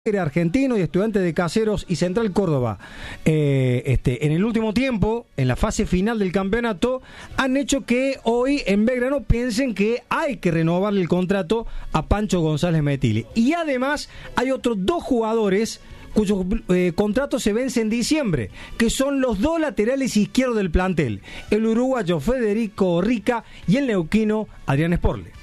Argentino y Estudiantes de Caseros y Central Córdoba en el último tiempo, en la fase final del campeonato, han hecho que hoy en Belgrano piensen que hay que renovarle el contrato a Pancho González Metilli. Y además hay otros dos jugadores cuyos contratos se vencen en diciembre, que son los dos laterales izquierdos del plantel, el uruguayo Federico Rica y el neuquino Adrián Sporle.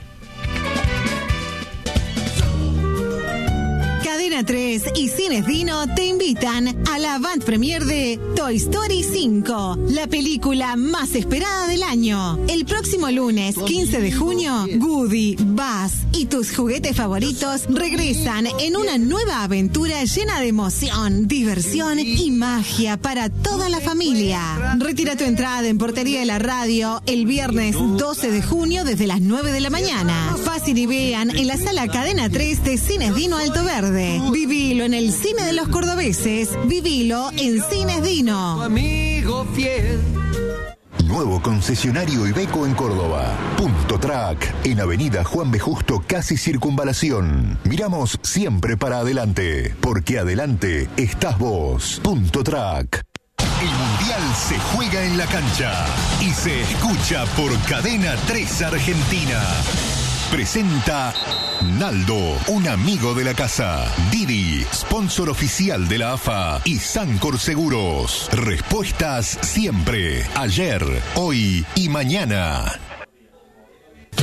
Cadena 3 y Cines Dino te invitan a la avant premiere de Toy Story 5, la película más esperada del año. El próximo lunes, 15 de junio, Woody, Buzz y tus juguetes favoritos regresan en una nueva aventura llena de emoción, diversión y magia para toda la familia. Retira tu entrada en Portería de la Radio el viernes 12 de junio desde las 9 de la mañana. Pasen y vean en la sala Cadena 3 de Cines Dino Alto Verde. Vivilo en el cine de los cordobeses. Vivilo en Cines Dino. Amigo fiel. Nuevo concesionario Iveco en Córdoba. Punto Track, en Avenida Juan B. Justo, casi Circunvalación. Miramos siempre para adelante, porque adelante estás vos. Punto Track. El Mundial se juega en la cancha y se escucha por Cadena 3 Argentina. Presenta Naldo, un amigo de la casa. Didi, sponsor oficial de la AFA. Y Sancor Seguros. Respuestas siempre, ayer, hoy y mañana.